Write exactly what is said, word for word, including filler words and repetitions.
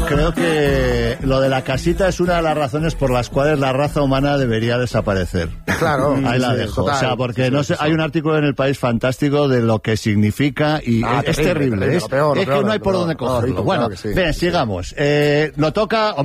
creo que lo de la casita es una de las razones por las cuales la raza humana debería desaparecer. Claro. Ahí la sí, dejo. total. O sea, porque Sí, no sí, sé, sí. hay un artículo en El País fantástico de lo que significa y Ah, es, es terrible, terrible. terrible, Es, lo peor, lo es peor, que no hay lo por peor, dónde lo cogerlo. peor, Bueno, claro que sí. ven, sigamos. Eh, lo toca...